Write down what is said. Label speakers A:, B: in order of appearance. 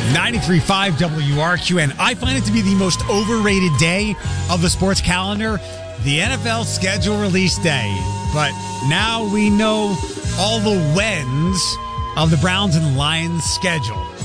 A: 93.5 WRQN. I find it to be the most overrated day of the sports calendar, the NFL schedule release day. But now we know all the whens of the Browns and Lions schedule.